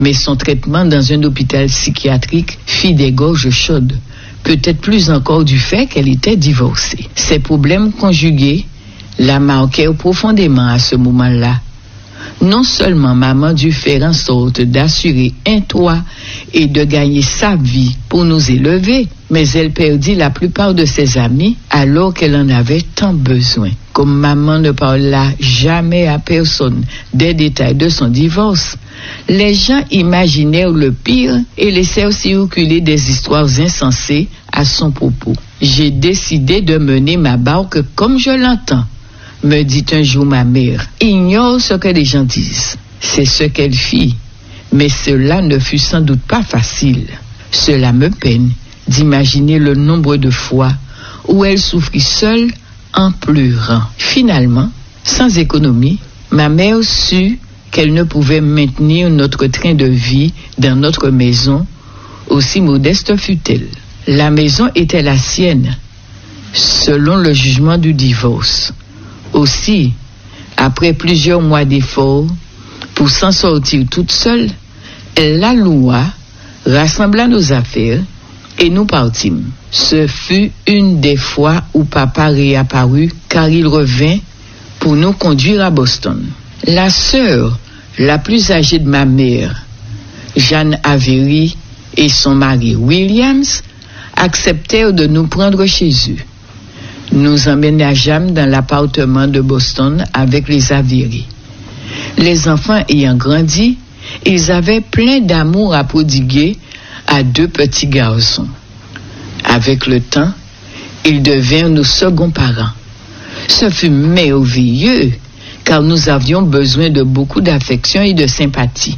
Mais son traitement dans un hôpital psychiatrique fit des gorges chaudes. Peut-être plus encore du fait qu'elle était divorcée. Ces problèmes conjugués la marquèrent profondément à ce moment-là. Non seulement maman dut faire en sorte d'assurer un toit et de gagner sa vie pour nous élever, mais elle perdit la plupart de ses amis alors qu'elle en avait tant besoin. Comme maman ne parla jamais à personne des détails de son divorce, les gens imaginèrent le pire et laissèrent circuler des histoires insensées à son propos. J'ai décidé de mener ma barque comme je l'entends, me dit un jour ma mère. Ignore ce que les gens disent. C'est ce qu'elle fit, mais cela ne fut sans doute pas facile. Cela me peine d'imaginer le nombre de fois où elle souffrit seule en pleurant. Finalement, sans économie, ma mère sut qu'elle ne pouvait maintenir notre train de vie dans notre maison, aussi modeste fut-elle. La maison était la sienne, selon le jugement du divorce. Aussi, après plusieurs mois d'efforts pour s'en sortir toute seule, elle la loua, rassembla nos affaires et nous partîmes. Ce fut une des fois où papa réapparut car il revint pour nous conduire à Boston. La sœur la plus âgée de ma mère, Jeanne Avery, et son mari Williams acceptèrent de nous prendre chez eux. Nous emménageâmes dans l'appartement de Boston avec les Avery. Les enfants ayant grandi, ils avaient plein d'amour à prodiguer à 2 petits garçons. Avec le temps, ils devinrent nos seconds parents. Ce fut merveilleux, car nous avions besoin de beaucoup d'affection et de sympathie.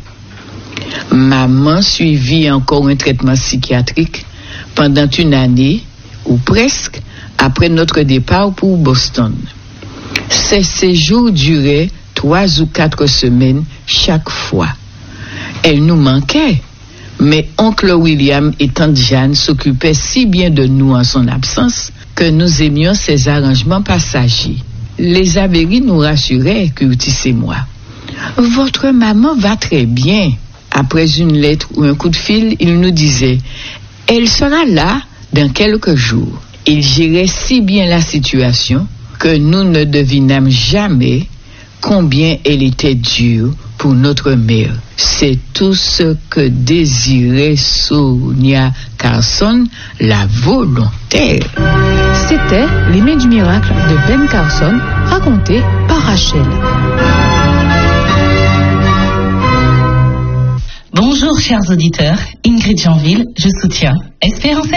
Maman suivit encore un traitement psychiatrique pendant une année, ou presque, après notre départ pour Boston. Ces séjours duraient 3 ou 4 semaines chaque fois. Elle nous manquait, mais oncle William et tante Jeanne s'occupaient si bien de nous en son absence que nous aimions ces arrangements passagers. Les Avery nous rassuraient, Curtis et moi. « Votre maman va très bien. » Après une lettre ou un coup de fil, il nous disait « Elle sera là dans quelques jours. » Il gérait si bien la situation que nous ne devinâmes jamais combien elle était dure pour notre mère. C'est tout ce que désirait Sonia Carson, la volontaire. C'était Les Mains du Miracle de Ben Carson, raconté par Rachel. Bonjour chers auditeurs, Ingrid Janville, je soutiens Espérance